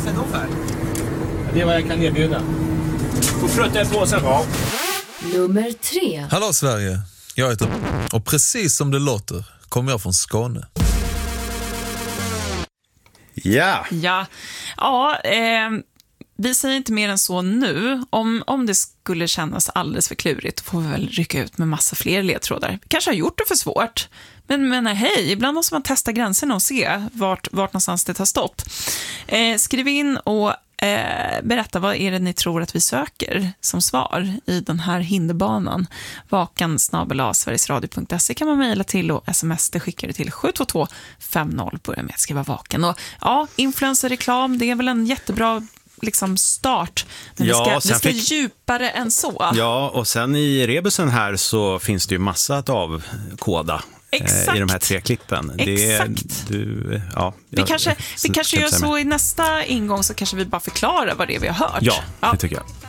Vad säger de för? Det är vad jag kan erbjuda. Får prutta i påsen. Ja. Nummer 3. Hallå Sverige, jag heter och precis som det låter kommer jag från Skåne. Ja. Vi säger inte mer än så nu. Om det skulle kännas alldeles för klurigt får vi väl rycka ut med massa fler ledtrådar. Kanske har gjort det för svårt. Men hej, ibland måste man testa gränserna och se vart någonstans det tar stopp. Skriv in och berätta vad är det ni tror att vi söker som svar i den här hinderbanan. vakan@sverigesradio.se kan man mejla till och sms det skickar det till 72250. Börja med att skriva vaken. Och ja, influencerreklam, det är väl en jättebra liksom start. Men vi ska djupare än så. Ja, och sen i rebusen här så finns det ju massa att avkoda. I de här 3 klippen. Exakt. Vi kanske gör så i nästa ingång så kanske vi bara förklarar vad det är vi har hört. Ja, det tycker jag.